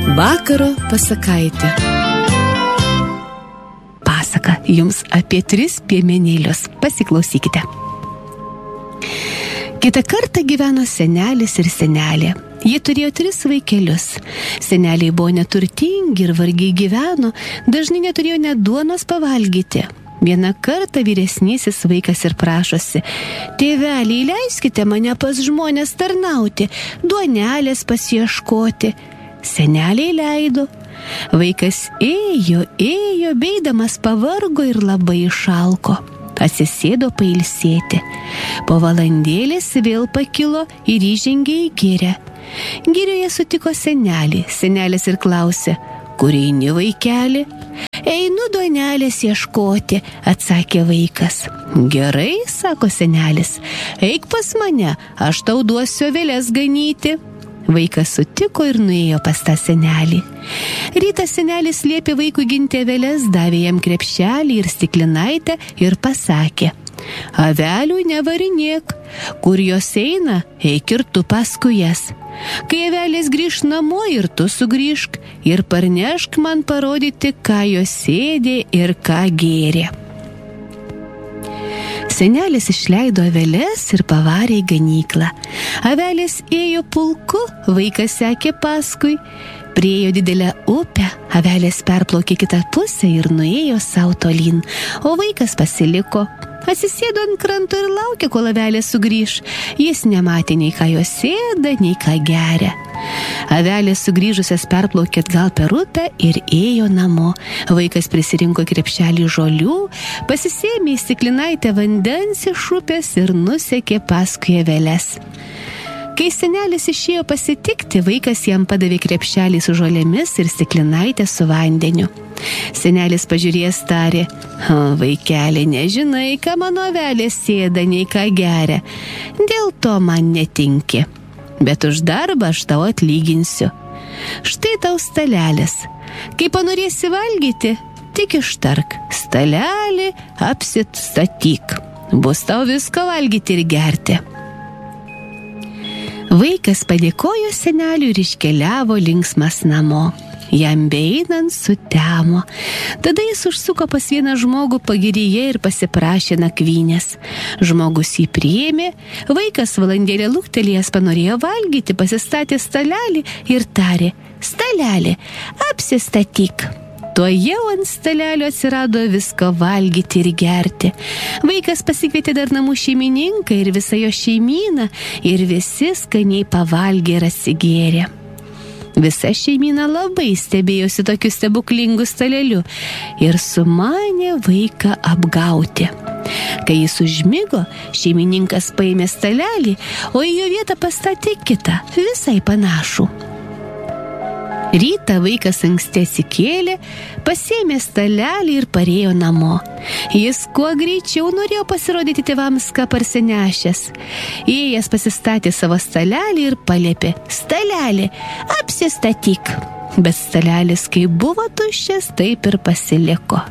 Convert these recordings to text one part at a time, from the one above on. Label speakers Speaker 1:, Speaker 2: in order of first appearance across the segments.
Speaker 1: Vakaro pasakaitė. Pasaka jums apie 3 piemenėlius. Pasiklausykite. Kitą kartą gyveno senelis ir senelė. Jie turėjo 3 vaikelius. Seneliai buvo neturtingi ir vargiai gyveno, dažnai neturėjo net duonos pavalgyti. Vieną kartą vyresnysis vaikas ir prašosi: tėveliai, leiskite mane pas žmonės tarnauti, duonelės pasiieškoti. Seneliai leido. Vaikas ėjo, beidamas pavargo ir labai išalko. Atsisėdo pailsėti. Po valandėlės vėl pakilo ir įžengė į girią. Girioje sutiko senelį. Senelis ir klausė: kur eini, vaikeli? Einu duonelės ieškoti, atsakė vaikas. Gerai, sako senelis, eik pas mane, aš tau duosiu aviles ganyti. Vaikas sutiko ir nuėjo pas tą senelį. Rytą senelis liepė vaikui ginti aviles, davė jam krepšelį ir stiklinaitę ir pasakė: avelių nevarinėk, kur jos eina, eik ir tu paskui jas. Kai avelės grįš namo, ir tu sugrįžk ir parnešk man parodyti, ką jos ėdė ir ką gėrė. Senelis išleido aveles ir pavarė į ganyklą. Avelės ėjo pulku, vaikas sekė paskui. Priėjo didelę upę, avelės perplaukė kitą pusę ir nuėjo sau tolyn, o vaikas pasiliko. Atsisėdo ant kranto ir laukė, kol avelės sugrįž. Jis nematė nei ką jos ėda, nei ką geria. Avelės sugrįžusias perplaukė atgal per upę ir ėjo namo. Vaikas prisirinko krepšelį žolių, pasisėmė į stiklinaitę vandens iš upės ir nusekė paskui aveles. Kai senelis išėjo pasitikti, vaikas jam padavė krepšelį su žolėmis ir stiklinaitę su vandeniu. Senelis pažiūrėjęs tarė: vaikeli, nežinai, ką mano avelės ėda, nei ką geria. Dėl to man netinki. Bet už darbą aš tau atlyginsiu. Štai tau stalelis. Kai panorėsi valgyti, tik ištark: stalelį apsistatyk. Bus tau visko valgyti ir gerti. Vaikas padėkojo seneliui ir iškeliavo linksmas namo. Jam beeinant sutemo. Tada jis užsuko pas vieną žmogų pagiryje ir pasiprašė nakvynės. Žmogus jį priėmė. Vaikas valandėlę luktelėjęs panorėjo valgyti, pasistatė stalelį ir tarė: stalelį apsistatyk. Tuojau ant stalelio atsirado visko valgyti ir gerti. Vaikas pasikvietė dar namų šeimininką ir visą jo šeimyną, ir visi skaniai pavalgė ir atsigėrė. Visa šeimyna labai stebėjosi tokiu stebuklingu staleliu ir sumanė vaiką apgauti. Kai jis užmigo, šeimininkas paėmė stalelį, o į jo vietą pastatė kitą, visai panašų. Rytą vaikas anksti atsikėlė, pasiėmė stalelį ir parėjo namo. Jis kuo greičiau norėjo pasirodyti tėvams, ką parsinešęs. Įėjęs pasistatė savo stalelį ir paliepė: stalelį apsistatyk. Bet stalelis, kaip buvo tuščias, taip ir pasiliko.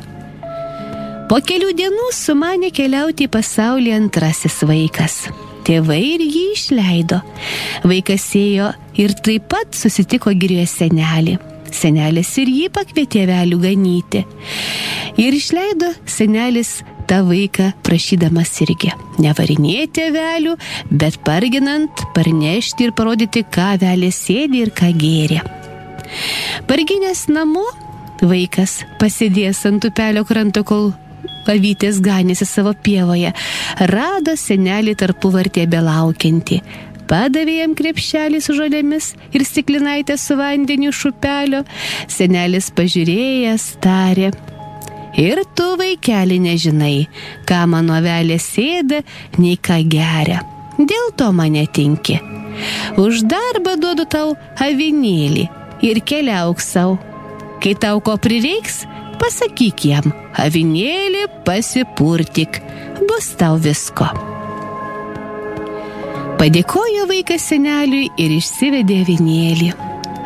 Speaker 1: Po kelių dienų sumanė keliauti į pasaulį antrasis vaikas. Tėvai ir jį išleido. Vaikas ėjo ir taip pat susitiko girioje senelį. Senelis ir jį pakvietė avelių ganyti. Ir išleido senelis tą vaiką prašydamas irgi nevarinėti avelių, bet parginant, parnešti ir parodyti, ką avelės ėdė ir ką gėrė. Parginęs namo, vaikas pasėdėjęs ant upelio kranto, kol avytės ganėsi savo pievoje, rado senelį tarpuvartėje belaukiantį. Padavė jam krepšelį su žolėmis ir stiklinaitę su vandeniu iš upelio. Senelis pažiūrėjęs tarė: ir tu, vaikeli, nežinai, ką mano avelės ėda, nei ką geria. Dėl to mane tinki. Už darbą duodu tau avinėlį ir keliauk sau. Kai tau ko prireiks, pasakyk jam: avinėlį pasipurtyk, bus tau visko. Padėkojo vaikas seneliui ir išsivedė avinėlį.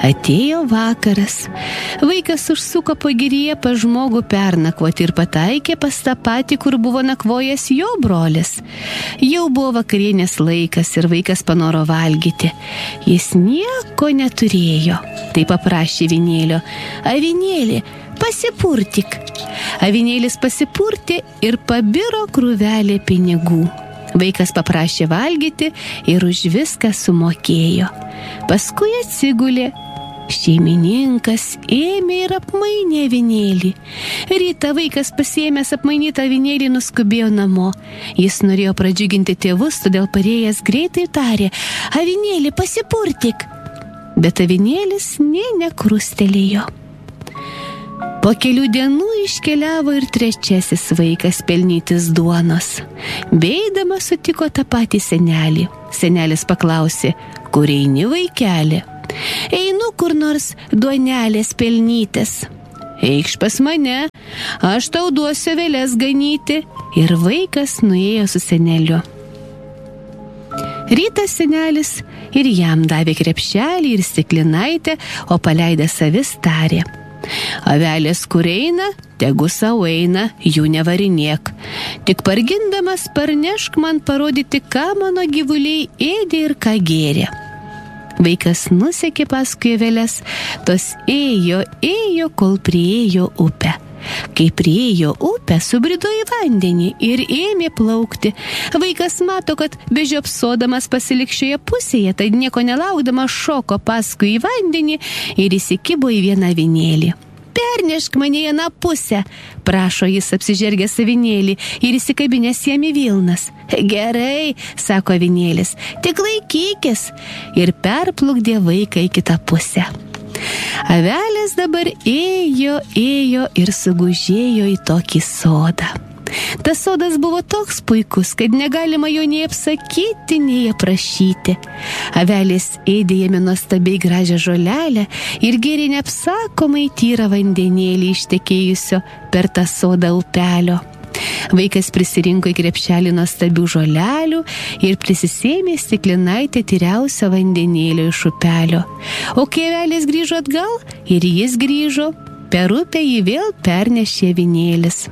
Speaker 1: Atėjo vakaras. Vaikas užsuko pagiryje pas žmogų pernakvoti ir pataikė pas tą patį, kur buvo nakvojęs jo brolis. Jau buvo vakarienės laikas ir vaikas panoro valgyti. Jis nieko neturėjo. Tai paprašė avinėlio: avinėli, pasipurtik. Avinėlis pasipurtė ir pabiro krūvelė pinigų. Vaikas paprašė valgyti ir už viską sumokėjo. Paskui atsigulė. Šeimininkas ėmė ir apmainė avinėlį. Rytą vaikas pasiėmęs apmainytą avinėlį nuskubėjo namo. Jis norėjo pradžiuginti tėvus, todėl parėjęs greitai tarė: avinėlį, pasipurtik. Bet avinėlis nė nekrustelėjo. Po kelių dienų iškeliavo ir trečiasis vaikas pelnytis duonos. Beidamas sutiko tą patį senelį. Senelis paklausė: kur eini, vaikeli? Einu kur nors duonelės pelnytis. Eikš pas mane, aš tau duosiu aveles ganyti. Ir vaikas nuėjo su seneliu. Rytas senelis ir jam davė krepšelį ir stiklinaitę, o paleidęs avis tarė: avelės kur eina, tegu sau eina, jų nevarinėk. Tik pargindamas parnešk man parodyti, ką mano gyvuliai ėdė ir ką gėrė. Vaikas nusekė paskui aveles, tos ėjo, kol priėjo upę. Kai priėjo upę, subrido į vandenį ir ėmė plaukti. Vaikas mato, kad bežiopsodamas pasilik šioje pusėje, tad nieko nelaukdamas šoko paskui į vandenį ir įsikibo į vieną avinėlį. Pernešk mane į aną pusę, prašo jis apsižergęs avinėlį ir įsikabinęs jam į vilnas. Gerai, sako avinėlis, tik laikykis, ir perplukdė vaiką į kitą pusę. Avelės dabar ėjo ir sugužėjo į tokį sodą. Tas sodas buvo toks puikus, kad negalima jo nei apsakyti, nei aprašyti. Avelės ėdė jame nuostabiai gražią žolelę ir gėrė neapsakomai tyrą vandenėlį ištekėjusio per tą sodą upelio. Vaikas prisirinko į krepšelį nuostabių žolelių ir prisisėmė stiklinaitę tyriausio vandenėlio iš upelio. O kai avelės grįžo atgal ir jis grįžo, per upę jį vėl pernešė avinėlis.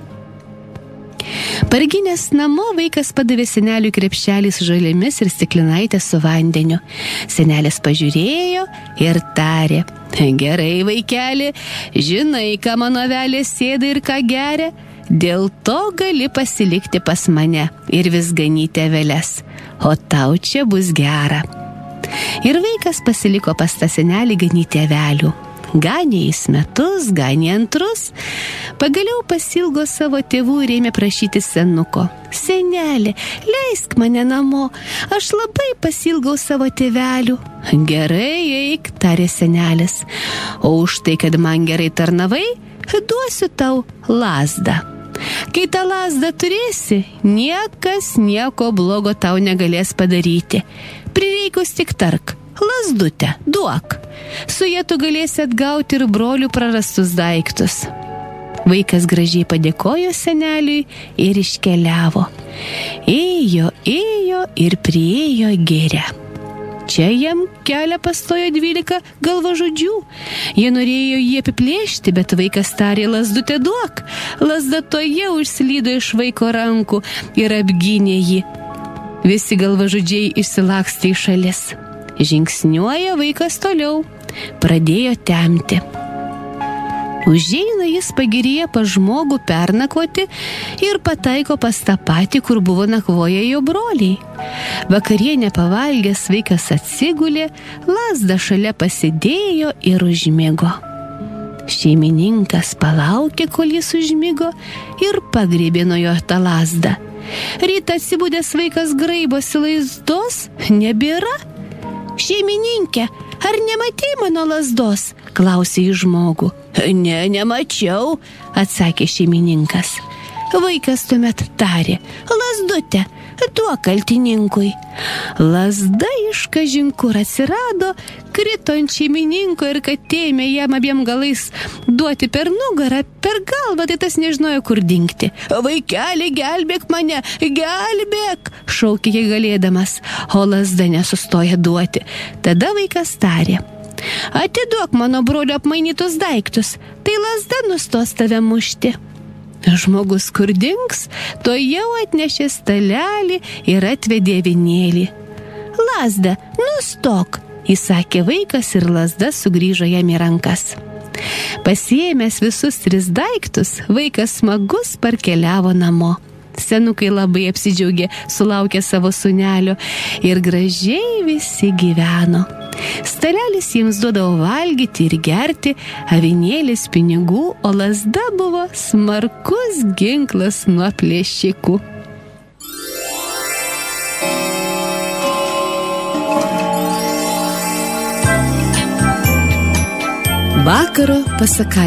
Speaker 1: Parginęs namo, vaikas padavė seneliui krepšelį su žolėmis ir stiklinaitę su vandeniu. Senelis pažiūrėjo ir tarė: gerai, vaikeli, žinai, ką mano avelės ėda ir ką geria, dėl to gali pasilikti pas mane ir vis ganyti aveles, o tau čia bus gera. Ir vaikas pasiliko pas tą senelį ganyti avelių. Ganė jis metus, ganė antrus. Pagaliau pasilgo savo tėvų ir ėmė prašyti senuko: senelė, leisk mane namo, aš labai pasilgau savo tėvelių. Gerai, eik, tarė senelis, o už tai, kad man gerai tarnavai, duosiu tau lazdą. Kai tą lazdą turėsi, niekas nieko blogo tau negalės padaryti. Prireikus tik tark: lazdutę duok. Su ja tu galėsi atgauti ir brolių prarastus daiktus. Vaikas gražiai padėkojo seneliui ir iškeliavo. Ėjo ir priėjo girią. Čia jam kelią pastojo 12 galvažudžių. Jie norėjo jį apiplėšti, bet vaikas tarė: lazdutę duok. Lazda toje užslydo iš vaiko rankų ir apgynė jį. Visi galvažudžiai išsilakstė į šalis. Žingsniuoja vaikas toliau. Pradėjo temti. Užeina jis pagiryje pas žmogų pernakvoti ir pataiko pas tą patį, kur buvo nakvoję jo broliai. Vakarienę pavalgęs vaikas atsigulė, lazdą šalia pasidėjo ir užmigo. Šeimininkas palaukė, kol jis užmigo, ir pagriebė nuo jo tą lazdą. Rytą atsibudęs vaikas graibosi lazdos, nebėra. Šeimininkė, ar nematei mano lazdos? Klausė į žmogų. Ne, nemačiau, atsakė šeimininkas. Vaikas tuomet tarė: lazdutę duok kaltininkui. Lazda iš kažin kur atsirado, krito ant šeimininko ir kad ėmė jam abiem galais duoti per nugarą, per galvą, tai tas nežinojo, kur dingti. Vaikeli, gelbėk mane, gelbėk, šaukė jie galėdamas, o lazda nesustoja duoti. Tada vaikas tarė: Atiduok mano brolio apmainytus daiktus, tai lazda nustos tave mušti. Žmogus kur dings, to jau atnešė stalelį ir atvedė avinėlį. Lazda, nustok, įsakė vaikas ir lazda sugrįžo jam į rankas. Pasiėmęs visus 3 daiktus, vaikas smagus parkeliavo namo. Senukai labai apsidžiaugė, sulaukė savo sūnelio ir gražiai visi gyveno. Stalelis jiems duodavo valgyti ir gerti, avinėlis pinigų, o lazda buvo smarkus ginklas nuo plėšikų. Vakaro pasaka.